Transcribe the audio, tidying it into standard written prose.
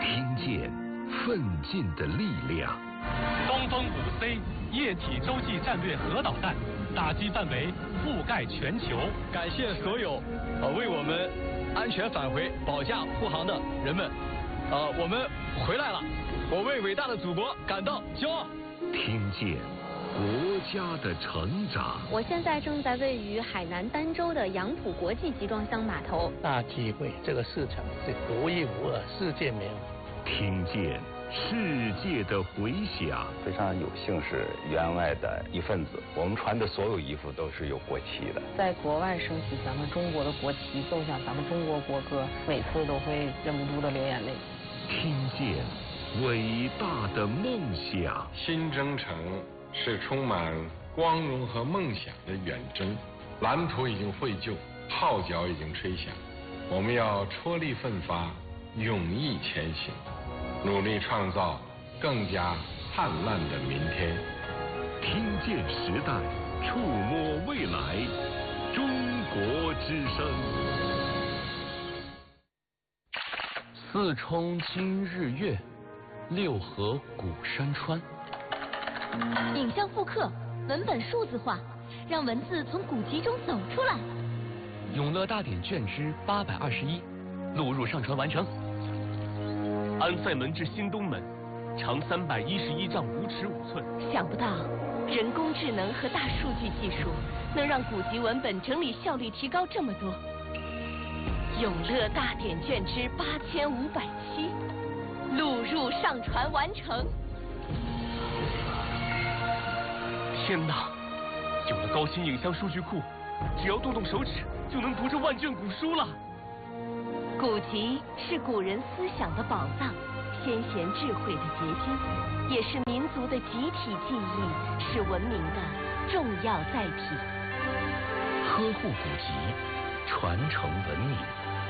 听见奋进的力量。 东风5C 液体洲际战略核导弹打击范围覆盖全球。 感谢所有为我们安全返回保驾护航的人们。我们回来了，我为伟大的祖国感到骄傲。 听见国家的成长。 我现在正在位于海南儋州的杨浦国际集装箱码头。 大机会，这个市场是独一无二，世界没有。 听见世界的回响。 非常有幸是员外的一份子，我们穿的所有衣服都是有国旗的。 在国外升起咱们中国的国旗，奏响咱们中国国歌，每次都会忍不住的流眼泪。 听见伟大的梦想。 新征程是充满光荣和梦想的远征，蓝图已经绘就，号角已经吹响，我们要踔厉奋发，勇毅前行，努力创造更加灿烂的明天。 听见时代，触摸未来，中国之声。 四冲今日月，六合古山川。 影像复刻，文本数字化，让文字从古籍中走出来。 永乐大典卷之821，录入上传完成。安塞门至新东门，长311丈5尺5寸。 想不到，人工智能和大数据技术能让古籍文本整理效率提高这么多。永乐大典卷之8507，录入上传完成。 天哪！有了高新影像数据库，只要动动手指就能读这万卷古书了。 古籍是古人思想的宝藏，先贤智慧的结晶，也是民族的集体记忆，是文明的重要载体。 呵护古籍，传承文明，